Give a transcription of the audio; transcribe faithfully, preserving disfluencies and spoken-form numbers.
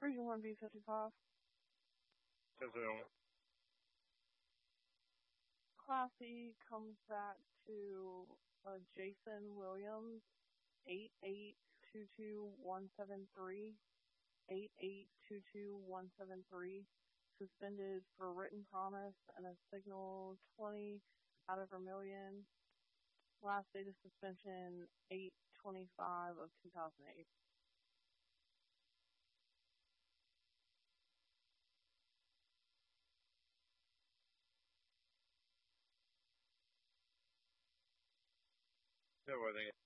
Region one B fifty-five. ten seven. Class E comes back to uh, Jason Williams, eight eight two two one seven three, eight eight two two one seven three, suspended for written promise and a signal twenty out of a million. Last date of suspension eight twenty-five of two thousand eight. Yeah, well, I think